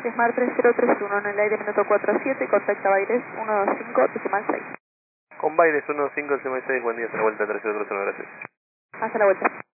Smart 3031 en el aire minuto 47, contacta Baires 125.6. Con Baires 125.6, buen día, hasta la vuelta 3031, gracias. Hasta la vuelta.